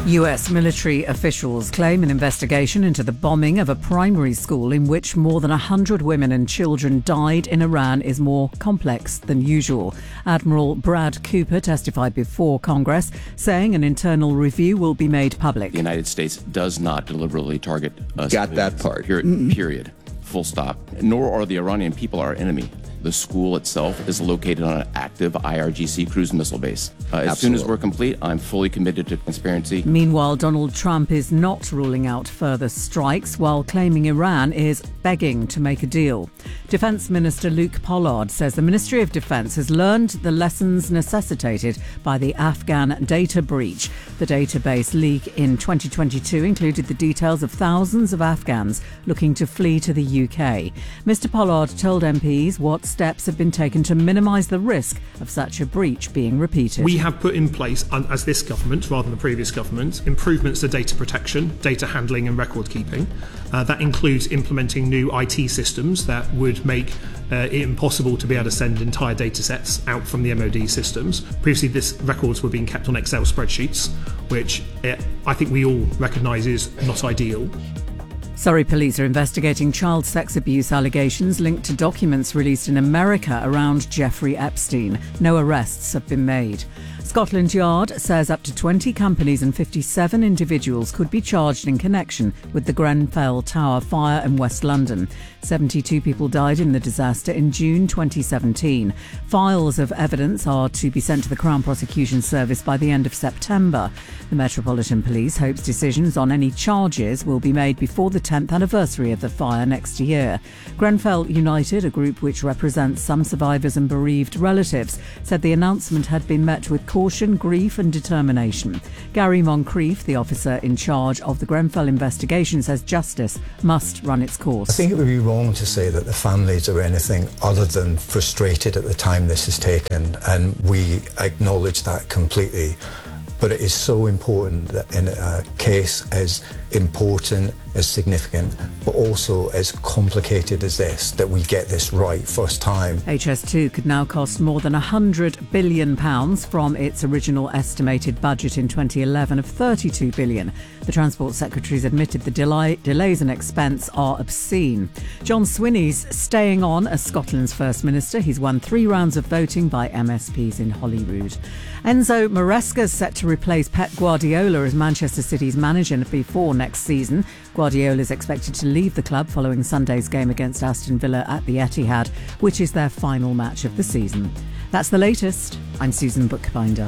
US military officials claim an investigation into the bombing of a primary school in which more than 100 women and children died in Iran is more complex than usual. Admiral Brad Cooper testified before Congress, saying an internal review will be made public. The United States does not deliberately target us. Got that part. Period. Full stop. Nor are the Iranian people our enemy. The school itself is located on an active IRGC cruise missile base. As soon as we're complete, I'm fully committed to transparency. Meanwhile, Donald Trump is not ruling out further strikes, while claiming Iran is begging to make a deal. Defence Minister Luke Pollard says the Ministry of Defence has learned the lessons necessitated by the Afghan data breach. The database leak in 2022 included the details of thousands of Afghans looking to flee to the UK. Mr Pollard told MPs what steps have been taken to minimise the risk of such a breach being repeated. We have put in place, as this government rather than the previous government, improvements to data protection, data handling and record keeping. That includes implementing new IT systems that would make it impossible to be able to send entire data sets out from the MOD systems. Previously, these records were being kept on Excel spreadsheets, which I think we all recognise is not ideal. Surrey police are investigating child sex abuse allegations linked to documents released in America around Jeffrey Epstein. No arrests have been made. Scotland Yard says up to 20 companies and 57 individuals could be charged in connection with the Grenfell Tower fire in West London. 72 people died in the disaster in June 2017. Files of evidence are to be sent to the Crown Prosecution Service by the end of September. The Metropolitan Police hopes decisions on any charges will be made before the 10th anniversary of the fire next year. Grenfell United, a group which represents some survivors and bereaved relatives, said the announcement had been met with caution, grief and determination. Gary Moncrief, the officer in charge of the Grenfell investigation, says justice must run its course. I think it would be wrong to say that the families are anything other than frustrated at the time this has taken, and we acknowledge that completely. But it is so important that in a case as important, as significant, but also as complicated as this, that we get this right first time. HS2 could now cost more than £100 billion from its original estimated budget in 2011 of £32 billion. The Transport Secretary's admitted the delays and expense are obscene. John Swinney's staying on as Scotland's First Minister. He's won 3 rounds of voting by MSPs in Holyrood. Enzo Maresca's set to replace Pep Guardiola as Manchester City's manager before next season. Guardiola is expected to leave the club following Sunday's game against Aston Villa at the Etihad, which is their final match of the season. That's the latest. I'm Susan Bookbinder.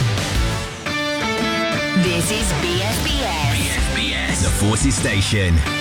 This is BSBS. BSBS, the Forces Station.